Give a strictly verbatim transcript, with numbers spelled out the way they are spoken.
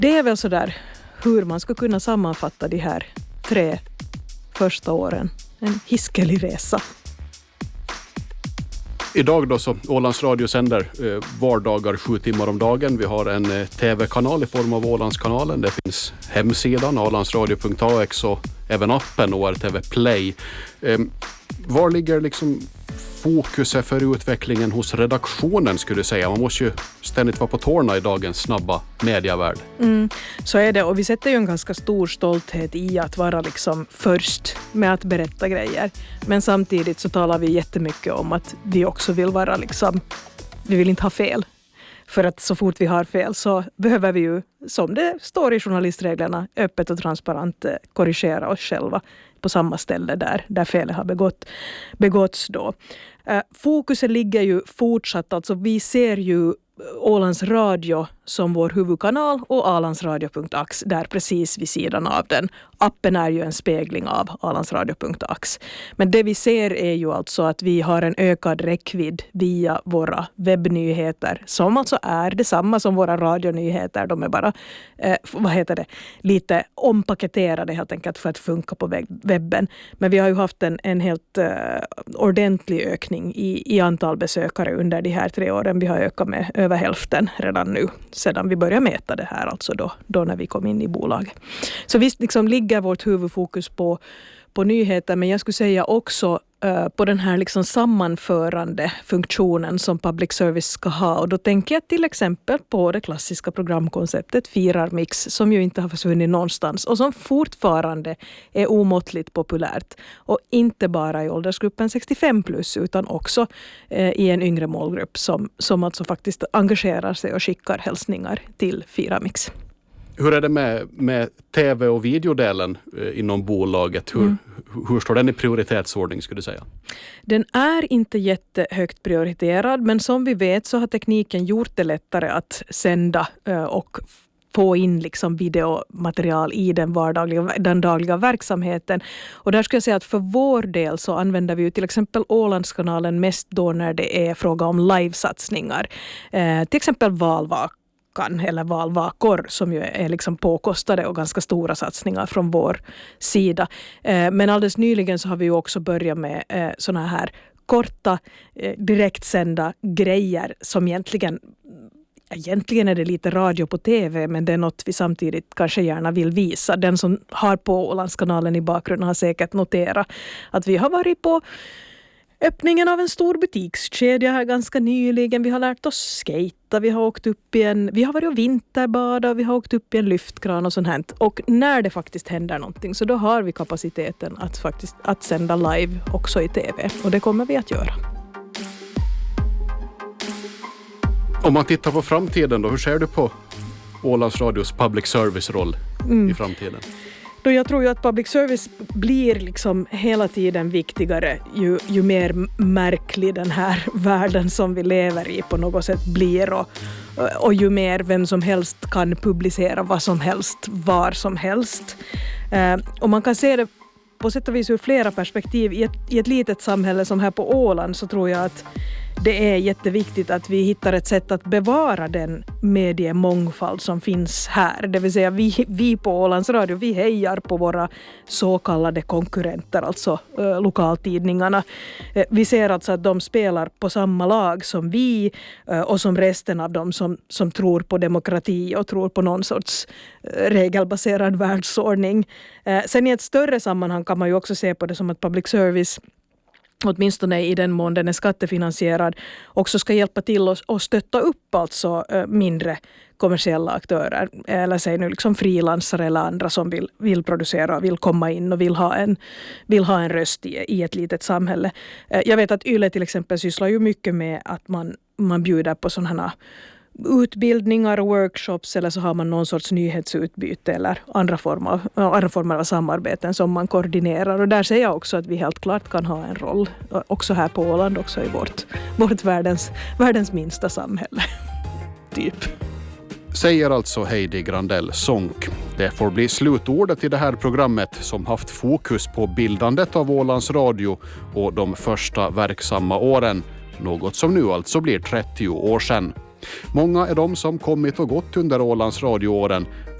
det är väl så där hur man ska kunna sammanfatta de här tre första åren. En hiskelig resa. Idag då så Ålands Radio sänder eh, vardagar sju timmar om dagen. Vi har en eh, tv-kanal i form av Ålandskanalen. Det finns hemsidan ålandsradio punkt a x och även appen O R T V Play. Eh, var ligger liksom fokuset för utvecklingen hos redaktionen skulle du säga? Man måste ju ständigt vara på tårna i dagens snabba medievärld. Mm, så är det, och vi sätter ju en ganska stor stolthet i att vara liksom först med att berätta grejer. Men samtidigt så talar vi jättemycket om att vi också vill vara liksom, vi vill inte ha fel. För att så fort vi har fel så behöver vi ju, som det står i journalistreglerna, öppet och transparent korrigera oss själva på samma ställe där, där felet har begått, begåtts då. Eh, fokuset ligger ju fortsatt, alltså vi ser ju Ålands Radio som vår huvudkanal och ålandsradio punkt a x där precis vid sidan av den. Appen är ju en spegling av ålandsradio punkt a x. Men det vi ser är ju alltså att vi har en ökad räckvidd via våra webbnyheter som alltså är detsamma som våra radionyheter. De är bara eh, vad heter det, lite ompaketerade helt enkelt för att funka på webben. Men vi har ju haft en, en helt eh, ordentlig ökning i, i antal besökare under de här tre åren. Vi har ökat med över hälften redan nu sedan vi började mäta det här, alltså då, då när vi kom in i bolaget. Så visst liksom ligger vårt huvudfokus på, på nyheter, men jag skulle säga också uh, på den här liksom sammanförande funktionen som public service ska ha. Och då tänker jag till exempel på det klassiska programkonceptet Firarmix som ju inte har försvunnit någonstans och som fortfarande är omåttligt populärt. Och inte bara i åldersgruppen sextiofem plus utan också uh, i en yngre målgrupp som, som alltså faktiskt engagerar sig och skickar hälsningar till Firarmix. Hur är det med, med tv- och videodelen eh, inom bolaget? Hur, mm. hur står den i prioritetsordning skulle du säga? Den är inte jättehögt prioriterad, men som vi vet så har tekniken gjort det lättare att sända eh, och få in liksom videomaterial i den vardagliga, den dagliga verksamheten. Och där skulle jag säga att för vår del så använder vi ju till exempel Ålandskanalen mest då när det är fråga om livesatsningar. Eh, till exempel valvak eller valvakor som ju är liksom påkostade och ganska stora satsningar från vår sida. Eh, men alldeles nyligen så har vi ju också börjat med eh, såna här korta eh, direktsända grejer som egentligen Egentligen är det lite radio på tv, men det är något vi samtidigt kanske gärna vill visa. Den som har på Ålandskanalen i bakgrunden har säkert noterat att vi har varit på öppningen av en stor butikskedja här ganska nyligen. Vi har lärt oss skata, vi har åkt upp i en, vi har varit och vinterbada, vi har åkt upp i en lyftkran och sånt här. Och när det faktiskt händer någonting så då har vi kapaciteten att faktiskt att sända live också i tv. Och det kommer vi att göra. Om man tittar på framtiden då, hur ser du på Ålands Radios public service-roll mm. i framtiden? Då jag tror ju att public service blir liksom hela tiden viktigare ju, ju mer märklig den här världen som vi lever i på något sätt blir och, och ju mer vem som helst kan publicera vad som helst, var som helst. Eh, och man kan se det på sätt och vis ur flera perspektiv. I ett, i ett litet samhälle som här på Åland så tror jag att det är jätteviktigt att vi hittar ett sätt att bevara den mediemångfald som finns här. Det vill säga vi, vi på Ålands Radio, vi hejar på våra så kallade konkurrenter, alltså äh, lokaltidningarna. Äh, vi ser alltså att de spelar på samma lag som vi äh, och som resten av dem som, som tror på demokrati och tror på någon sorts äh, regelbaserad världsordning. Äh, sen i ett större sammanhang kan man ju också se på det som att public service, åtminstone i den mån den är skattefinansierad, också ska hjälpa till och, och stötta upp alltså äh, mindre kommersiella aktörer, eller säg nu liksom frilansare eller andra som vill, vill producera och vill komma in och vill ha en, vill ha en röst i, i ett litet samhälle. Äh, jag vet att Yle till exempel sysslar ju mycket med att man, man bjuder på sådana här utbildningar och workshops, eller så har man någon sorts nyhetsutbyte eller andra former, andra former av samarbeten som man koordinerar. Och där ser jag också att vi helt klart kan ha en roll också här på Åland, också i vårt, vårt världens, världens minsta samhälle. typ. Säger alltså Heidi Grandell Sonck. Det får bli slutordet i det här programmet som haft fokus på bildandet av Ålands Radio och de första verksamma åren. Något som nu alltså blir trettio år sedan. Många är de som kommit och gått under Ålands radioåren.